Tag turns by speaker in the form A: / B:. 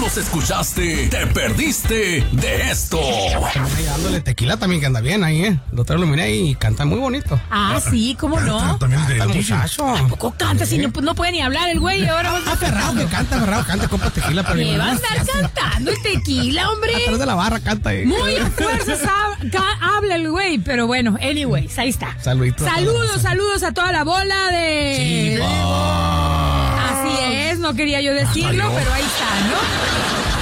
A: los escuchaste, te perdiste de esto.
B: Ahí dándole tequila también, que anda bien ahí, El doctor lo miré y canta muy bonito.
C: Ah, sí, ¿cómo no?
D: También de
B: muchacho.
C: ¿A poco canta si no puede ni hablar el güey? Ahora
B: Aferrado que canta, compra tequila. Pero
C: ¿qué va a estar cantando el tequila, hombre?
B: Atrás de la barra canta ahí.
C: Muy a fuerzas habla el güey, pero bueno, anyways, ahí está. Saludos a toda la bola de... Así es, no quería yo decirlo, pero ahí está, ¿no?